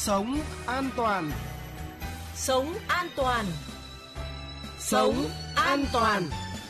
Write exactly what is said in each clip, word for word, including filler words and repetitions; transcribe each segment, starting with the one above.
Sống an toàn. Sống an toàn. Sống an toàn.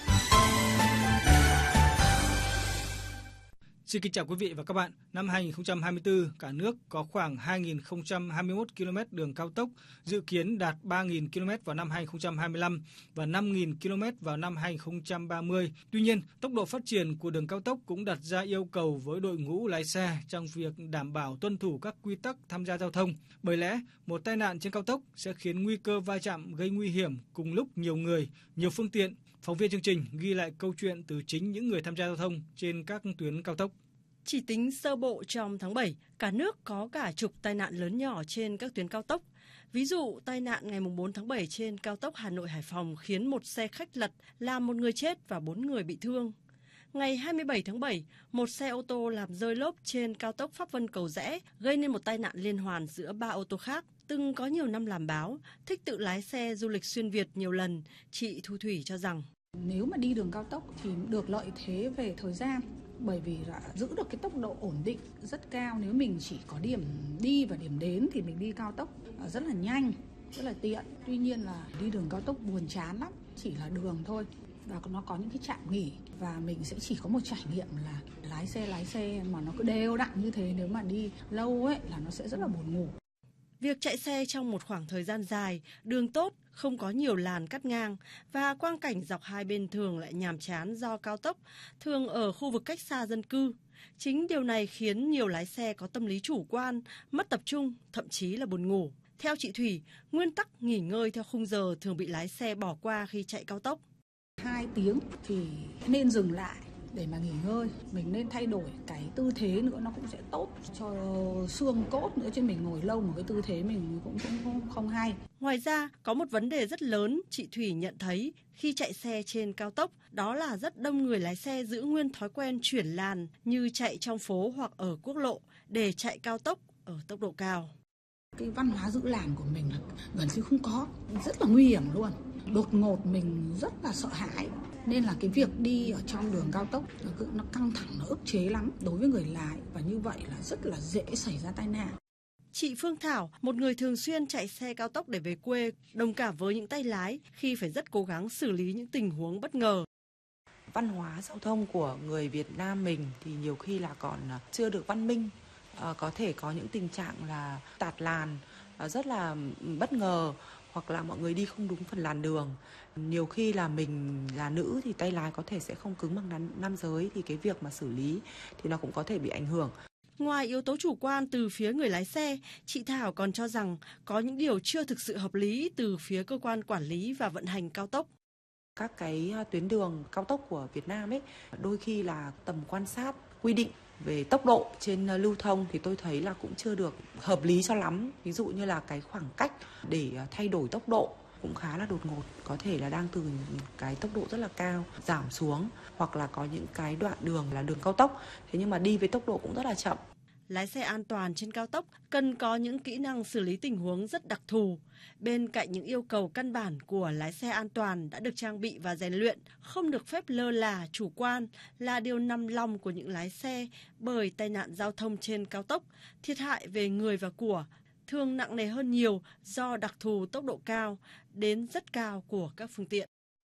Xin kính chào quý vị và các bạn. Năm hai nghìn không trăm hai mươi tư, cả nước có khoảng hai nghìn không trăm hai mươi mốt ki lô mét đường cao tốc, dự kiến đạt ba nghìn ki lô mét vào năm hai nghìn không trăm hai mươi lăm và năm nghìn ki lô mét vào năm hai nghìn không trăm ba mươi. Tuy nhiên, tốc độ phát triển của đường cao tốc cũng đặt ra yêu cầu với đội ngũ lái xe trong việc đảm bảo tuân thủ các quy tắc tham gia giao thông. Bởi lẽ, một tai nạn trên cao tốc sẽ khiến nguy cơ va chạm gây nguy hiểm cùng lúc nhiều người, nhiều phương tiện. Phóng viên chương trình ghi lại câu chuyện từ chính những người tham gia giao thông trên các tuyến cao tốc. Chỉ tính sơ bộ trong tháng bảy, cả nước có cả chục tai nạn lớn nhỏ trên các tuyến cao tốc. Ví dụ, tai nạn ngày bốn tháng bảy trên cao tốc Hà Nội - Hải Phòng khiến một xe khách lật, làm một người chết và bốn người bị thương. Ngày hai mươi bảy tháng bảy, một xe ô tô làm rơi lốp trên cao tốc Pháp Vân - Cầu Giẽ, gây nên một tai nạn liên hoàn giữa ba ô tô khác. Từng có nhiều năm làm báo, thích tự lái xe du lịch xuyên Việt nhiều lần, chị Thu Thủy cho rằng nếu mà đi đường cao tốc thì được lợi thế về thời gian, bởi vì là giữ được cái tốc độ ổn định rất cao. Nếu mình chỉ có điểm đi và điểm đến thì mình đi cao tốc rất là nhanh, rất là tiện. Tuy nhiên là đi đường cao tốc buồn chán lắm, chỉ là đường thôi. Và nó có những cái trạm nghỉ và mình sẽ chỉ có một trải nghiệm là lái xe lái xe mà nó cứ đều đặn như thế, nếu mà đi lâu ấy là nó sẽ rất là buồn ngủ. Việc chạy xe trong một khoảng thời gian dài, đường tốt, không có nhiều làn cắt ngang và quang cảnh dọc hai bên thường lại nhàm chán do cao tốc, thường ở khu vực cách xa dân cư. Chính điều này khiến nhiều lái xe có tâm lý chủ quan, mất tập trung, thậm chí là buồn ngủ. Theo chị Thủy, nguyên tắc nghỉ ngơi theo khung giờ thường bị lái xe bỏ qua khi chạy cao tốc. Hai tiếng thì nên dừng lại để mà nghỉ ngơi, mình nên thay đổi cái tư thế nữa, nó cũng sẽ tốt cho xương cốt nữa, chứ mình ngồi lâu một cái tư thế mình cũng, cũng không hay. Ngoài ra, có một vấn đề rất lớn chị Thủy nhận thấy khi chạy xe trên cao tốc, đó là rất đông người lái xe giữ nguyên thói quen chuyển làn như chạy trong phố hoặc ở quốc lộ để chạy cao tốc ở tốc độ cao. Cái văn hóa giữ làn của mình là gần như không có, rất là nguy hiểm luôn. Đột ngột mình rất là sợ hãi, nên là cái việc đi ở trong đường cao tốc nó, nó căng thẳng, nó ức chế lắm đối với người lái, và như vậy là rất là dễ xảy ra tai nạn. Chị Phương Thảo, một người thường xuyên chạy xe cao tốc để về quê, đồng cảm với những tay lái khi phải rất cố gắng xử lý những tình huống bất ngờ. Văn hóa giao thông của người Việt Nam mình thì nhiều khi là còn chưa được văn minh, à, có thể có những tình trạng là tạt làn à, rất là bất ngờ, hoặc là mọi người đi không đúng phần làn đường. Nhiều khi là mình là nữ thì tay lái có thể sẽ không cứng bằng nam giới, thì cái việc mà xử lý thì nó cũng có thể bị ảnh hưởng. Ngoài yếu tố chủ quan từ phía người lái xe, chị Thảo còn cho rằng có những điều chưa thực sự hợp lý từ phía cơ quan quản lý và vận hành cao tốc. Các cái tuyến đường cao tốc của Việt Nam ấy, đôi khi là tầm quan sát quy định về tốc độ trên lưu thông thì tôi thấy là cũng chưa được hợp lý cho lắm. Ví dụ như là cái khoảng cách để thay đổi tốc độ cũng khá là đột ngột, có thể là đang từ cái tốc độ rất là cao giảm xuống, hoặc là có những cái đoạn đường là đường cao tốc, thế nhưng mà đi với tốc độ cũng rất là chậm. Lái xe an toàn trên cao tốc cần có những kỹ năng xử lý tình huống rất đặc thù. Bên cạnh những yêu cầu căn bản của lái xe an toàn đã được trang bị và rèn luyện, không được phép lơ là, chủ quan là điều nằm lòng của những lái xe, bởi tai nạn giao thông trên cao tốc, thiệt hại về người và của thường nặng nề hơn nhiều do đặc thù tốc độ cao đến rất cao của các phương tiện.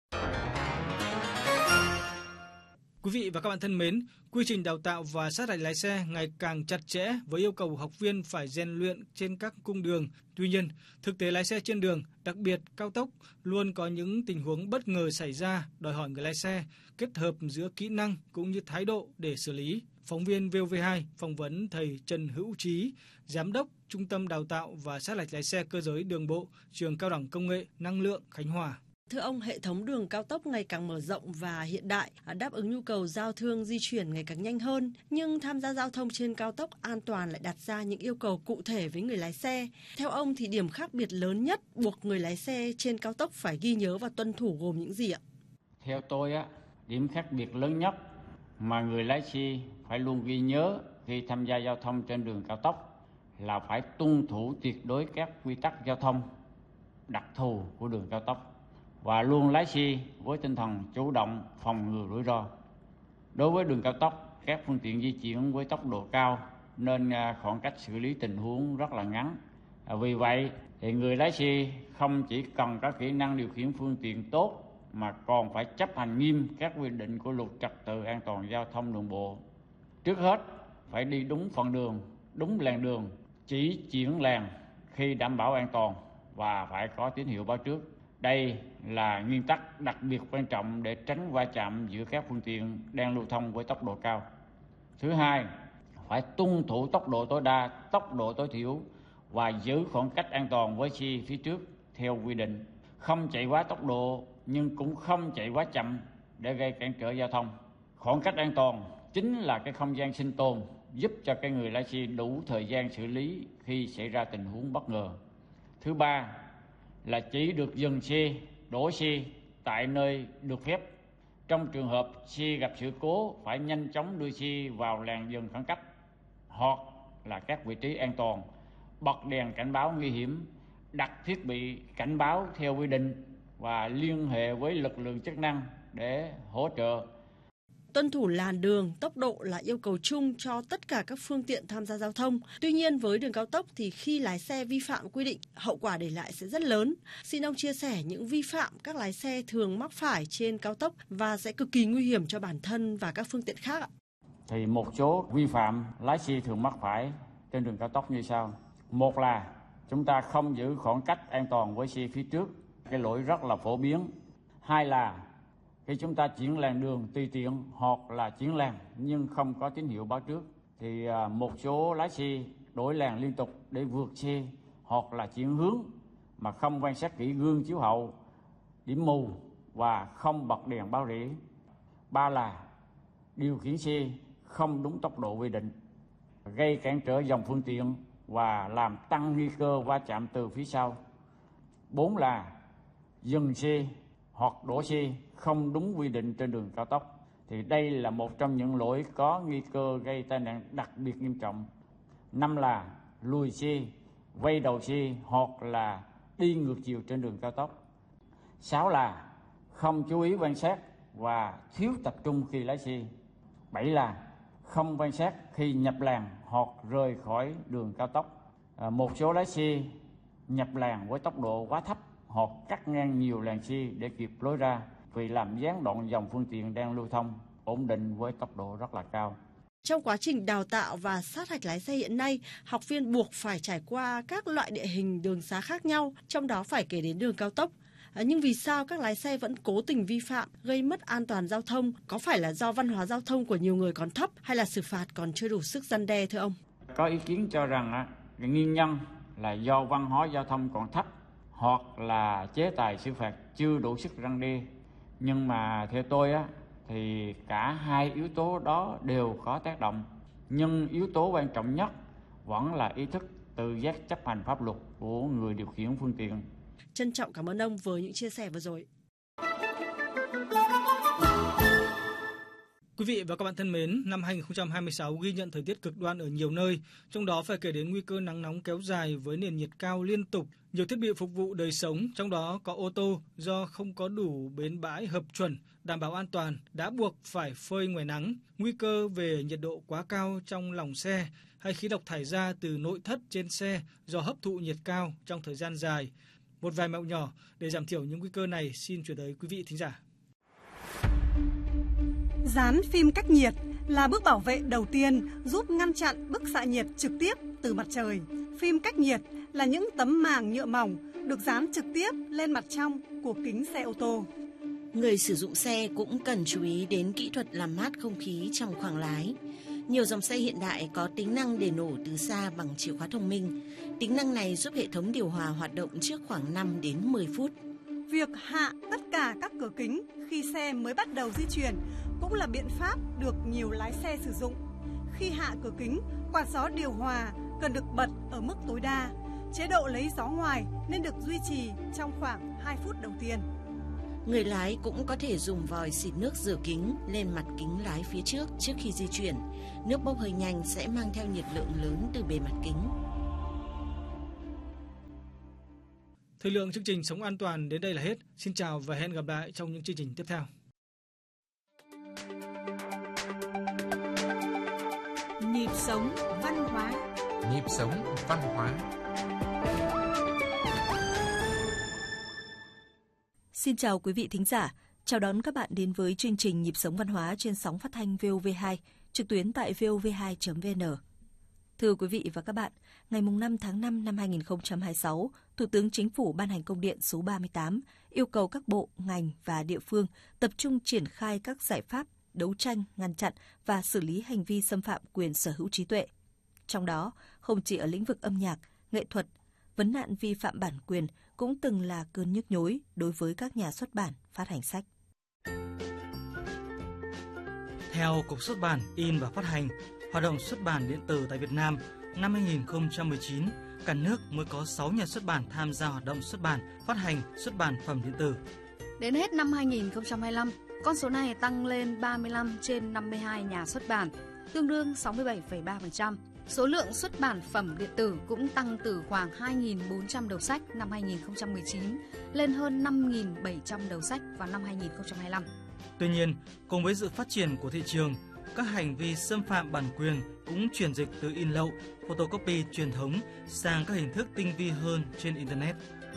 Quý vị và các bạn thân mến, quy trình đào tạo và sát hạch lái xe ngày càng chặt chẽ với yêu cầu học viên phải rèn luyện trên các cung đường. Tuy nhiên, thực tế lái xe trên đường, đặc biệt cao tốc, luôn có những tình huống bất ngờ xảy ra, đòi hỏi người lái xe kết hợp giữa kỹ năng cũng như thái độ để xử lý. Phóng viên vê o vê hai phỏng vấn thầy Trần Hữu Trí, Giám đốc Trung tâm Đào tạo và sát hạch lái xe cơ giới đường bộ, Trường Cao đẳng Công nghệ Năng lượng Khánh Hòa. Thưa ông, hệ thống đường cao tốc ngày càng mở rộng và hiện đại, đáp ứng nhu cầu giao thương di chuyển ngày càng nhanh hơn, nhưng tham gia giao thông trên cao tốc an toàn lại đặt ra những yêu cầu cụ thể với người lái xe. Theo ông thì điểm khác biệt lớn nhất buộc người lái xe trên cao tốc phải ghi nhớ và tuân thủ gồm những gì ạ? Theo tôi á, điểm khác biệt lớn nhất mà người lái xe phải luôn ghi nhớ khi tham gia giao thông trên đường cao tốc là phải tuân thủ tuyệt đối các quy tắc giao thông đặc thù của đường cao tốc và luôn lái xe với tinh thần chủ động, phòng ngừa rủi ro. Đối với đường cao tốc, các phương tiện di chuyển với tốc độ cao nên khoảng cách xử lý tình huống rất là ngắn. Vì vậy thì người lái xe không chỉ cần có kỹ năng điều khiển phương tiện tốt mà còn phải chấp hành nghiêm các quy định của luật trật tự an toàn giao thông đường bộ. Trước hết phải đi đúng phần đường, đúng làn đường, chỉ chuyển làn khi đảm bảo an toàn và phải có tín hiệu báo trước. Đây là nguyên tắc đặc biệt quan trọng để tránh va chạm giữa các phương tiện đang lưu thông với tốc độ cao. Thứ hai, phải tuân thủ tốc độ tối đa, tốc độ tối thiểu và giữ khoảng cách an toàn với xe phía trước theo quy định. Không chạy quá tốc độ nhưng cũng không chạy quá chậm để gây cản trở giao thông. Khoảng cách an toàn chính là cái không gian sinh tồn giúp cho cái người lái xe đủ thời gian xử lý khi xảy ra tình huống bất ngờ. Thứ ba là chỉ được dừng xe, đổ xe tại nơi được phép. Trong trường hợp xe gặp sự cố phải nhanh chóng đưa xe vào làn dừng khẩn cấp hoặc là các vị trí an toàn, bật đèn cảnh báo nguy hiểm, đặt thiết bị cảnh báo theo quy định và liên hệ với lực lượng chức năng để hỗ trợ. Tuân thủ làn đường, tốc độ là yêu cầu chung cho tất cả các phương tiện tham gia giao thông. Tuy nhiên với đường cao tốc thì khi lái xe vi phạm quy định, hậu quả để lại sẽ rất lớn. Xin ông chia sẻ những vi phạm các lái xe thường mắc phải trên cao tốc và sẽ cực kỳ nguy hiểm cho bản thân và các phương tiện khác ạ. Thì một số vi phạm lái xe thường mắc phải trên đường cao tốc như sau. Một là chúng ta không giữ khoảng cách an toàn với xe phía trước, cái lỗi rất là phổ biến. Hai là khi chúng ta chuyển làn đường tùy tiện hoặc là chuyển làn nhưng không có tín hiệu báo trước thì một số lái xe đổi làn liên tục để vượt xe hoặc là chuyển hướng mà không quan sát kỹ gương chiếu hậu, điểm mù và không bật đèn báo rẽ. Ba là điều khiển xe không đúng tốc độ quy định, gây cản trở dòng phương tiện và làm tăng nguy cơ va chạm từ phía sau. Bốn là dừng xe hoặc đổ xe không đúng quy định trên đường cao tốc. Thì đây là một trong những lỗi có nguy cơ gây tai nạn đặc biệt nghiêm trọng. Năm là lùi xe, quay đầu xe hoặc là đi ngược chiều trên đường cao tốc. Sáu là không chú ý quan sát và thiếu tập trung khi lái xe. Bảy là không quan sát khi nhập làn hoặc rời khỏi đường cao tốc. À, một số lái xe nhập làn với tốc độ quá thấp hoặc cắt ngang nhiều làn xe để kịp lối ra vì làm gián đoạn dòng phương tiện đang lưu thông ổn định với tốc độ rất là cao. Trong quá trình đào tạo và sát hạch lái xe hiện nay, học viên buộc phải trải qua các loại địa hình đường xá khác nhau, trong đó phải kể đến đường cao tốc. À, nhưng vì sao các lái xe vẫn cố tình vi phạm, gây mất an toàn giao thông? Có phải là do văn hóa giao thông của nhiều người còn thấp hay là xử phạt còn chưa đủ sức răn đe thưa ông? Có ý kiến cho rằng á, cái nguyên nhân là do văn hóa giao thông còn thấp hoặc là chế tài xử phạt chưa đủ sức răn đe. Nhưng mà theo tôi á, thì cả hai yếu tố đó đều có tác động. Nhưng yếu tố quan trọng nhất vẫn là ý thức tự giác chấp hành pháp luật của người điều khiển phương tiện. Trân trọng cảm ơn ông với những chia sẻ vừa rồi. Quý vị và các bạn thân mến, năm hai không hai sáu ghi nhận thời tiết cực đoan ở nhiều nơi, trong đó phải kể đến nguy cơ nắng nóng kéo dài với nền nhiệt cao liên tục. Nhiều thiết bị phục vụ đời sống, trong đó có ô tô, do không có đủ bến bãi hợp chuẩn, đảm bảo an toàn, đã buộc phải phơi ngoài nắng. Nguy cơ về nhiệt độ quá cao trong lòng xe hay khí độc thải ra từ nội thất trên xe do hấp thụ nhiệt cao trong thời gian dài. Một vài mẹo nhỏ để giảm thiểu những nguy cơ này xin chuyển tới quý vị thính giả. Dán phim cách nhiệt là bước bảo vệ đầu tiên giúp ngăn chặn bức xạ nhiệt trực tiếp từ mặt trời. Phim cách nhiệt là những tấm màng nhựa mỏng được dán trực tiếp lên mặt trong của kính xe ô tô. Người sử dụng xe cũng cần chú ý đến kỹ thuật làm mát không khí trong khoang lái. Nhiều dòng xe hiện đại có tính năng để nổ từ xa bằng chìa khóa thông minh. Tính năng này giúp hệ thống điều hòa hoạt động trước khoảng năm đến mười phút. Việc hạ tất cả các cửa kính khi xe mới bắt đầu di chuyển cũng là biện pháp được nhiều lái xe sử dụng. Khi hạ cửa kính, quạt gió điều hòa cần được bật ở mức tối đa. Chế độ lấy gió ngoài nên được duy trì trong khoảng hai phút đầu tiên. Người lái cũng có thể dùng vòi xịt nước rửa kính lên mặt kính lái phía trước trước khi di chuyển. Nước bốc hơi nhanh sẽ mang theo nhiệt lượng lớn từ bề mặt kính. Thời lượng chương trình Sống An Toàn đến đây là hết. Xin chào và hẹn gặp lại trong những chương trình tiếp theo. Nhịp sống văn hóa. Nhịp sống văn hóa. Xin chào quý vị thính giả, chào đón các bạn đến với chương trình Nhịp sống văn hóa trên sóng phát thanh vê o vê hai, trực tuyến tại vê o vê hai chấm vê en. Thưa quý vị và các bạn, ngày năm tháng năm năm hai nghìn không trăm hai mươi sáu, Thủ tướng Chính phủ ban hành công điện số ba mươi tám yêu cầu các bộ, ngành và địa phương tập trung triển khai các giải pháp đấu tranh, ngăn chặn và xử lý hành vi xâm phạm quyền sở hữu trí tuệ. Trong đó, không chỉ ở lĩnh vực âm nhạc, nghệ thuật, vấn nạn vi phạm bản quyền cũng từng là cơn nhức nhối đối với các nhà xuất bản, phát hành sách. Theo Cục Xuất bản, In và Phát hành, hoạt động xuất bản điện tử tại Việt Nam, năm hai nghìn không trăm mười chín, cả nước mới có sáu nhà xuất bản tham gia hoạt động xuất bản, phát hành, xuất bản phẩm điện tử. Đến hết năm hai nghìn không trăm hai mươi lăm, con số này tăng lên ba mươi lăm trên năm mươi hai nhà xuất bản, tương đương sáu mươi bảy phẩy ba phần trăm. Số lượng xuất bản phẩm điện tử cũng tăng từ khoảng hai nghìn bốn trăm đầu sách năm hai nghìn không trăm mười chín lên hơn năm nghìn bảy trăm đầu sách vào năm hai nghìn không trăm hai mươi lăm. Tuy nhiên, cùng với sự phát triển của thị trường, các hành vi xâm phạm bản quyền cũng chuyển dịch từ in lậu, photocopy truyền thống sang các hình thức tinh vi hơn trên Internet.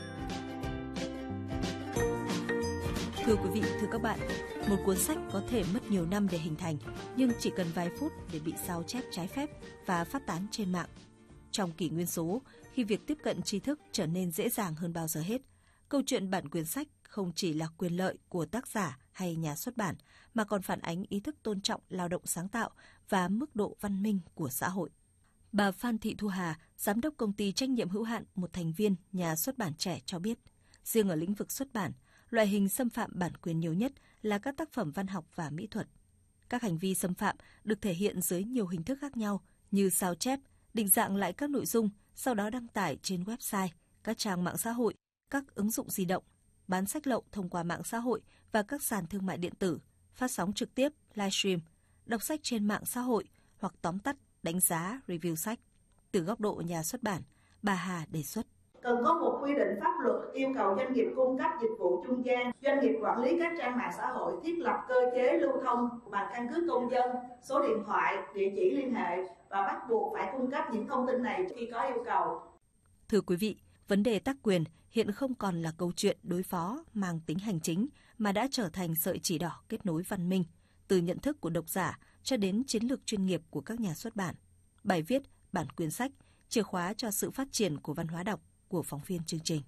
Thưa quý vị, thưa các bạn, một cuốn sách có thể mất nhiều năm để hình thành, nhưng chỉ cần vài phút để bị sao chép trái phép và phát tán trên mạng. Trong kỷ nguyên số, khi việc tiếp cận tri thức trở nên dễ dàng hơn bao giờ hết, câu chuyện bản quyền sách không chỉ là quyền lợi của tác giả hay nhà xuất bản, mà còn phản ánh ý thức tôn trọng lao động sáng tạo và mức độ văn minh của xã hội. Bà Phan Thị Thu Hà, giám đốc công ty trách nhiệm hữu hạn một thành viên nhà xuất bản trẻ cho biết, riêng ở lĩnh vực xuất bản, loại hình xâm phạm bản quyền nhiều nhất là các tác phẩm văn học và mỹ thuật. Các hành vi xâm phạm được thể hiện dưới nhiều hình thức khác nhau như sao chép, định dạng lại các nội dung, sau đó đăng tải trên website, các trang mạng xã hội, các ứng dụng di động, bán sách lậu thông qua mạng xã hội và các sàn thương mại điện tử, phát sóng trực tiếp, livestream, đọc sách trên mạng xã hội hoặc tóm tắt, đánh giá, review sách. Từ góc độ nhà xuất bản, bà Hà đề xuất cần có một quy định pháp luật yêu cầu doanh nghiệp cung cấp dịch vụ trung gian, doanh nghiệp quản lý các trang mạng xã hội thiết lập cơ chế lưu thông bằng căn cước công dân, số điện thoại, địa chỉ liên hệ và bắt buộc phải cung cấp những thông tin này khi có yêu cầu. Thưa quý vị, vấn đề tác quyền hiện không còn là câu chuyện đối phó mang tính hành chính mà đã trở thành sợi chỉ đỏ kết nối văn minh, từ nhận thức của độc giả cho đến chiến lược chuyên nghiệp của các nhà xuất bản. Bài viết Bản quyền sách, chìa khóa cho sự phát triển của văn hóa đọc của phóng viên chương trình.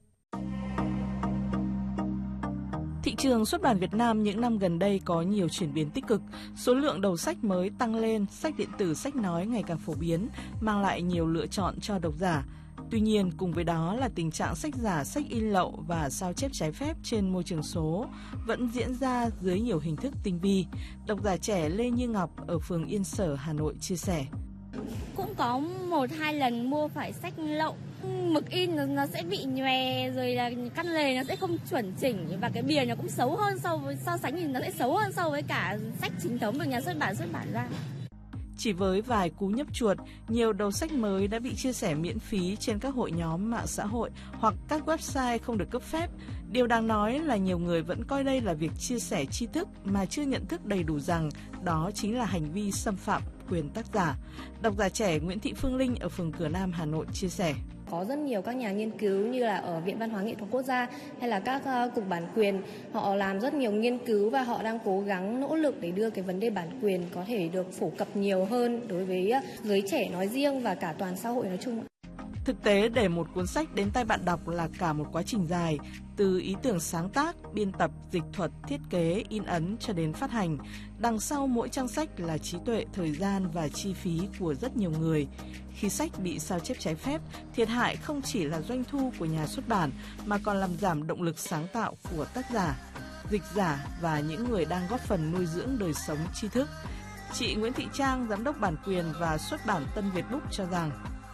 Thị trường xuất bản Việt Nam những năm gần đây có nhiều chuyển biến tích cực. Số lượng đầu sách mới tăng lên, sách điện tử, sách nói ngày càng phổ biến, mang lại nhiều lựa chọn cho độc giả. Tuy nhiên, cùng với đó là tình trạng sách giả, sách in lậu và sao chép trái phép trên môi trường số vẫn diễn ra dưới nhiều hình thức tinh vi. Độc giả trẻ Lê Như Ngọc ở phường Yên Sở, Hà Nội chia sẻ. Cũng có một hai lần mua phải sách lậu, mực in nó, nó sẽ bị nhòe, rồi là căn lề nó sẽ không chuẩn chỉnh và cái bìa nó cũng xấu hơn so với so sánh thì nó sẽ xấu hơn so với cả sách chính thống được nhà xuất bản xuất bản ra. Chỉ với vài cú nhấp chuột, nhiều đầu sách mới đã bị chia sẻ miễn phí trên các hội nhóm mạng xã hội hoặc các website không được cấp phép. Điều đáng nói là nhiều người vẫn coi đây là việc chia sẻ tri thức mà chưa nhận thức đầy đủ rằng đó chính là hành vi xâm phạm quyền tác giả. Độc giả trẻ Nguyễn Thị Phương Linh ở phường Cửa Nam, Hà Nội chia sẻ. Có rất nhiều các nhà nghiên cứu như là ở Viện Văn hóa Nghệ thuật Quốc gia hay là các uh, cục bản quyền, họ làm rất nhiều nghiên cứu và họ đang cố gắng nỗ lực để đưa cái vấn đề bản quyền có thể được phổ cập nhiều hơn đối với uh, giới trẻ nói riêng và cả toàn xã hội nói chung. Thực tế, để một cuốn sách đến tay bạn đọc là cả một quá trình dài, từ ý tưởng sáng tác, biên tập, dịch thuật, thiết kế, in ấn cho đến phát hành. Đằng sau mỗi trang sách là trí tuệ, thời gian và chi phí của rất nhiều người. Khi sách bị sao chép trái phép, thiệt hại không chỉ là doanh thu của nhà xuất bản mà còn làm giảm động lực sáng tạo của tác giả, dịch giả và những người đang góp phần nuôi dưỡng đời sống tri thức. Chị Nguyễn Thị Trang, giám đốc bản quyền và xuất bản Tân Việt Book cho rằng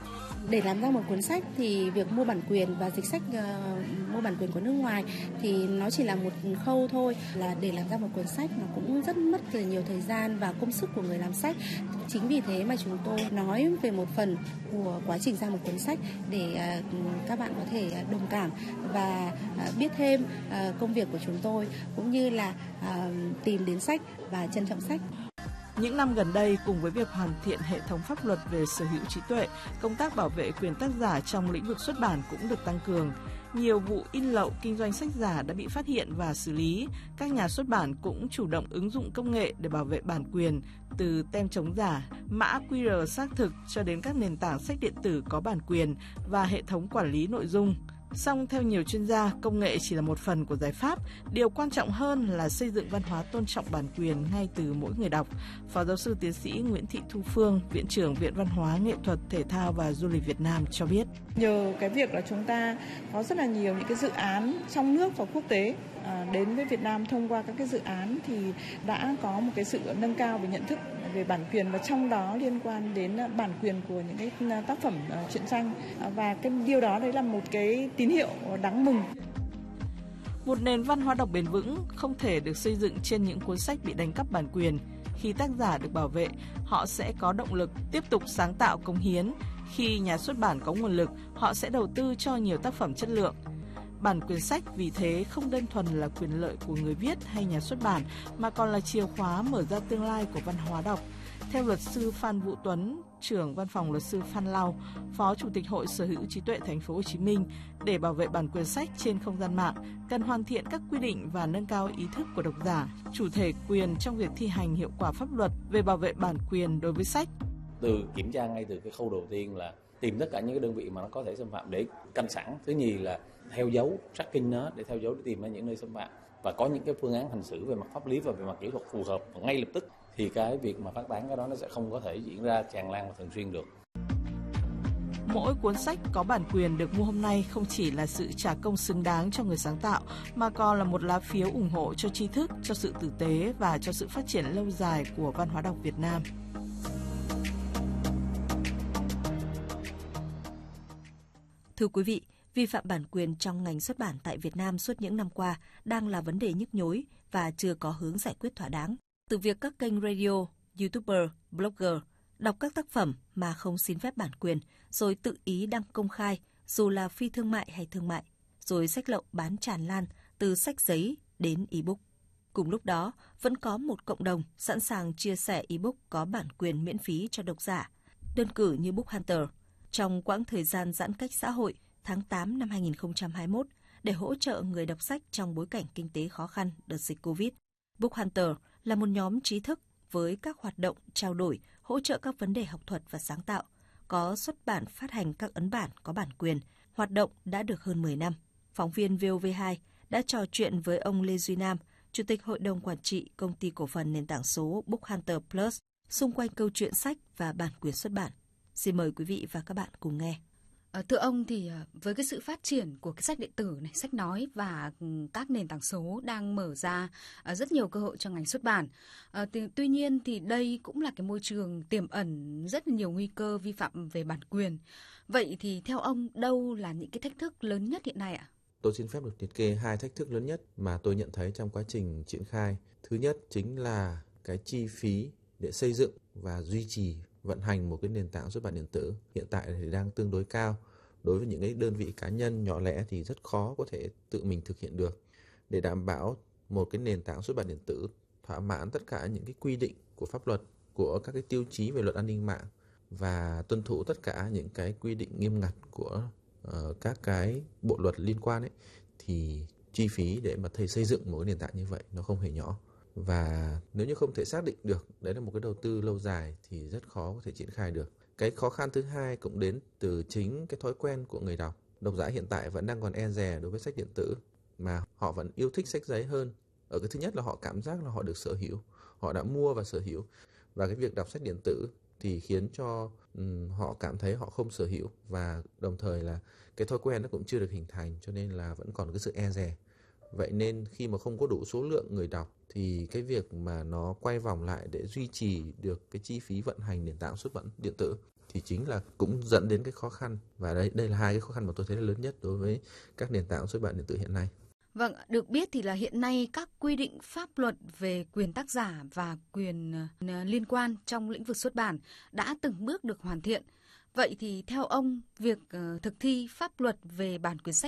để làm ra một cuốn sách thì việc mua bản quyền và dịch sách uh, mua bản quyền của nước ngoài thì nó chỉ là một khâu thôi, là để làm ra một cuốn sách nó cũng rất mất rất nhiều thời gian và công sức của người làm sách. Chính vì thế mà chúng tôi nói về một phần của quá trình ra một cuốn sách để uh, các bạn có thể đồng cảm và uh, biết thêm uh, công việc của chúng tôi cũng như là uh, tìm đến sách và trân trọng sách. Những năm gần đây, cùng với việc hoàn thiện hệ thống pháp luật về sở hữu trí tuệ, công tác bảo vệ quyền tác giả trong lĩnh vực xuất bản cũng được tăng cường. nhiều vụ in lậu kinh doanh sách giả đã bị phát hiện và xử lý. Các nhà xuất bản cũng chủ động ứng dụng công nghệ để bảo vệ bản quyền, từ tem chống giả, mã quy rờ xác thực cho đến các nền tảng sách điện tử có bản quyền và hệ thống quản lý nội dung. Song theo nhiều chuyên gia, công nghệ chỉ là một phần của giải pháp. Điều quan trọng hơn là xây dựng văn hóa tôn trọng bản quyền ngay từ mỗi người đọc. Phó giáo sư tiến sĩ Nguyễn Thị Thu Phương, Viện trưởng Viện Văn hóa, Nghệ thuật, Thể thao và Du lịch Việt Nam cho biết. Nhờ cái việc là chúng ta có rất là nhiều những cái dự án trong nước và quốc tế đến với Việt Nam thông qua các cái dự án thì đã có một cái sự nâng cao về nhận thức về bản quyền, và trong đó liên quan đến bản quyền của những cái tác phẩm truyện tranh, và cái điều đó đấy là một cái tín hiệu đáng mừng. Một nền văn hóa đọc bền vững không thể được xây dựng trên những cuốn sách bị đánh cắp bản quyền. Khi tác giả được bảo vệ, họ sẽ có động lực tiếp tục sáng tạo cống hiến. Khi nhà xuất bản có nguồn lực, họ sẽ đầu tư cho nhiều tác phẩm chất lượng. Bản quyền sách vì thế không đơn thuần là quyền lợi của người viết hay nhà xuất bản, mà còn là chìa khóa mở ra tương lai của văn hóa đọc. Theo luật sư Phan Vũ Tuấn, trưởng văn phòng luật sư Phan Lau, Phó Chủ tịch Hội Sở hữu trí tuệ Thành phố Hồ Chí Minh, để bảo vệ bản quyền sách trên không gian mạng, cần hoàn thiện các quy định và nâng cao ý thức của độc giả, chủ thể quyền trong việc thi hành hiệu quả pháp luật về bảo vệ bản quyền đối với sách. Từ kiểm tra ngay từ cái khâu đầu tiên là tìm tất cả những cái đơn vị mà nó có thể xâm phạm để canh sẵn. Thứ nhì là theo dấu, tracking nó để theo dấu để tìm ra những nơi xâm phạm và có những cái phương án hành xử về mặt pháp lý và về mặt kỹ thuật phù hợp và ngay lập tức, thì cái việc mà phát tán cái đó nó sẽ không có thể diễn ra tràn lan và thường xuyên được. Mỗi cuốn sách có bản quyền được mua hôm nay không chỉ là sự trả công xứng đáng cho người sáng tạo, mà còn là một lá phiếu ủng hộ cho tri thức, cho sự tử tế và cho sự phát triển lâu dài của văn hóa đọc Việt Nam. Thưa quý vị, vi phạm bản quyền trong ngành xuất bản tại Việt Nam suốt những năm qua đang là vấn đề nhức nhối và chưa có hướng giải quyết thỏa đáng. Từ việc các kênh radio, YouTuber, blogger đọc các tác phẩm mà không xin phép bản quyền, rồi tự ý đăng công khai, dù là phi thương mại hay thương mại, rồi sách lậu bán tràn lan từ sách giấy đến ebook. Cùng lúc đó, vẫn có một cộng đồng sẵn sàng chia sẻ ebook có bản quyền miễn phí cho độc giả, đơn cử như Book Hunter. Trong quãng thời gian giãn cách xã hội tháng tám năm hai nghìn không trăm hai mươi mốt, để hỗ trợ người đọc sách trong bối cảnh kinh tế khó khăn đợt dịch Covid, Book Hunter là một nhóm trí thức với các hoạt động trao đổi, hỗ trợ các vấn đề học thuật và sáng tạo, có xuất bản phát hành các ấn bản có bản quyền, hoạt động đã được hơn mười năm. Phóng viên vê o vê hai đã trò chuyện với ông Lê Duy Nam, Chủ tịch Hội đồng Quản trị Công ty Cổ phần Nền tảng số Book Hunter Plus, xung quanh câu chuyện sách và bản quyền xuất bản. Xin mời quý vị và các bạn cùng nghe. À, thưa ông, thì với cái sự phát triển của cái sách điện tử này, sách nói và các nền tảng số đang mở ra rất nhiều cơ hội cho ngành xuất bản. À, thì, tuy nhiên thì đây cũng là cái môi trường tiềm ẩn rất là nhiều nguy cơ vi phạm về bản quyền. Vậy thì theo ông, đâu là những cái thách thức lớn nhất hiện nay ạ? Tôi xin phép được liệt kê hai thách thức lớn nhất mà tôi nhận thấy trong quá trình triển khai. Thứ nhất chính là cái chi phí để xây dựng và duy trì vận hành một cái nền tảng xuất bản điện tử hiện tại thì đang tương đối cao. Đối với những cái đơn vị cá nhân nhỏ lẻ thì rất khó có thể tự mình thực hiện được. Để đảm bảo một cái nền tảng xuất bản điện tử thỏa mãn tất cả những cái quy định của pháp luật, của các cái tiêu chí về luật an ninh mạng và tuân thủ tất cả những cái quy định nghiêm ngặt của uh, các cái bộ luật liên quan ấy, thì chi phí để mà thầy xây dựng một cái nền tảng như vậy nó không hề nhỏ. Và nếu như không thể xác định được đấy là một cái đầu tư lâu dài thì rất khó có thể triển khai được. Cái khó khăn thứ hai cũng đến từ chính cái thói quen của người đọc. Độc giả hiện tại vẫn đang còn e dè đối với sách điện tử, mà họ vẫn yêu thích sách giấy hơn. Ở cái thứ nhất là họ cảm giác là họ được sở hữu, họ đã mua và sở hữu. Và cái việc đọc sách điện tử thì khiến cho um, họ cảm thấy họ không sở hữu, và đồng thời là cái thói quen nó cũng chưa được hình thành, cho nên là vẫn còn cái sự e dè. Vậy nên khi mà không có đủ số lượng người đọc thì cái việc mà nó quay vòng lại để duy trì được cái chi phí vận hành nền tảng xuất bản điện tử thì chính là cũng dẫn đến cái khó khăn. Và đây đây là hai cái khó khăn mà tôi thấy là lớn nhất đối với các nền tảng xuất bản điện tử hiện nay. Vâng, được biết thì là hiện nay các quy định pháp luật về quyền tác giả và quyền liên quan trong lĩnh vực xuất bản đã từng bước được hoàn thiện. Vậy thì theo ông, việc thực thi pháp luật về bản quyền sách